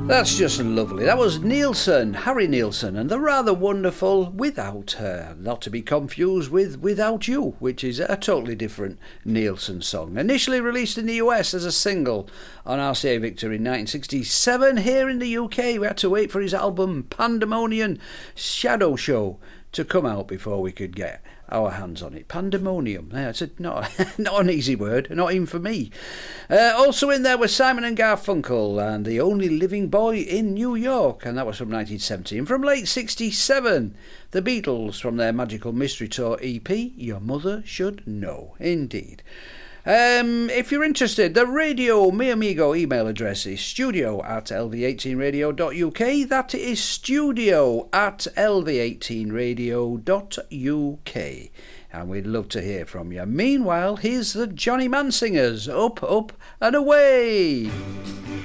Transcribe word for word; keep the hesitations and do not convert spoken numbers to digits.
That's just lovely. That was Nielsen, Harry Nielsen, and the rather wonderful Without Her. Not to be confused with Without You, which is a totally different Nielsen song. Initially released in the U S as a single on R C A Victor in nineteen sixty-seven, here in the U K we had to wait for his album Pandemonium Shadow Show to come out before we could get our hands on it. Pandemonium. Yeah, it's a, not, not an easy word, not even for me. Uh, also in there was Simon and Garfunkel and The Only Living Boy in New York, and that was from nineteen seventy. And from late sixty-seven, The Beatles from their Magical Mystery Tour E P, Your Mother Should Know. Indeed. Um, if you're interested, the Radio Mi Amigo email address is studio at l v eighteen radio dot u k. That is studio at l v eighteen radio dot u k. And we'd love to hear from you. Meanwhile, here's the Johnny Mann Singers. Up, up and away!